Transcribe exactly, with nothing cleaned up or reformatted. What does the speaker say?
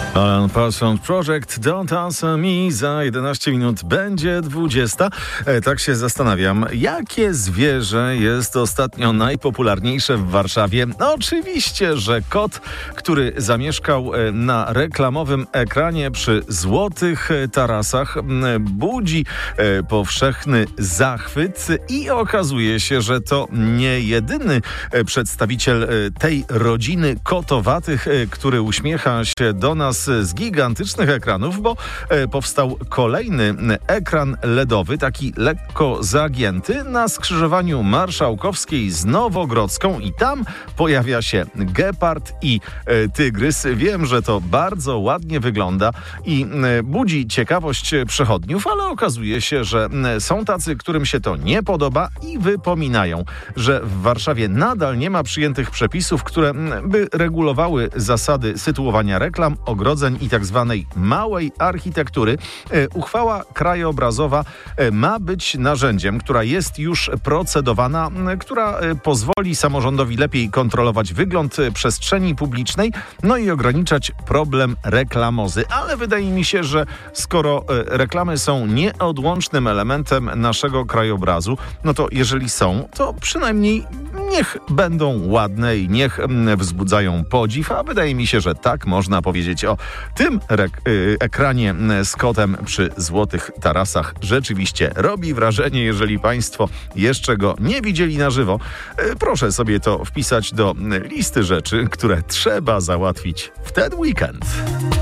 Alan Parsons Project, Don't Answer Me. Za jedenaście minut będzie dwudziesta. E, tak się zastanawiam, jakie zwierzę jest ostatnio najpopularniejsze w Warszawie? No, oczywiście, że kot, który zamieszkał na reklamowym ekranie przy złotych tarasach, budzi e, powszechny zachwyt i okazuje się, że to nie jedyny przedstawiciel tej rodziny kotowatych, który uśmiecha się do nas z gigantycznych ekranów, bo e, powstał kolejny ekran ledowy, taki lekko zagięty, na skrzyżowaniu Marszałkowskiej z Nowogrodzką i tam pojawia się gepard i e, tygrys. Wiem, że to bardzo ładnie wygląda i e, budzi ciekawość przechodniów, ale okazuje się, że e, są tacy, którym się to nie podoba i wypominają, że w Warszawie nadal nie ma przyjętych przepisów, które m, by regulowały zasady sytuowania reklam, ogrodzeń i tak zwanej małej architektury. E, uchwała krajobrazowa e, ma być narzędziem, która jest już procedowana, e, która e, pozwoli samorządowi lepiej kontrolować wygląd e, przestrzeni publicznej, no i ograniczać problem reklamozy. Ale wydaje mi się, że skoro e, reklamy są nieodłącznym elementem naszego krajobrazu, no to jeżeli są, to przynajmniej niech będą ładne i niech m, wzbudzają podziw, a wydaje mi się, że tak można powiedzieć o tym rek- y, ekranie z kotem przy złotych tarasach. Rzeczywiście robi wrażenie. Jeżeli Państwo jeszcze go nie widzieli na żywo, y, proszę sobie to wpisać do listy rzeczy, które trzeba załatwić w ten weekend.